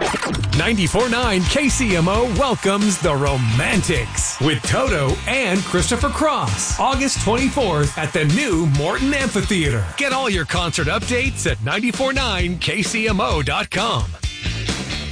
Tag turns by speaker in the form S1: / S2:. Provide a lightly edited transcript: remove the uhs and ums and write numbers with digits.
S1: 94.9 KCMO welcomes the Romantics with Toto and Christopher Cross. August 24th at the new Morton Amphitheater. Get all your concert updates at 94.9KCMO.com.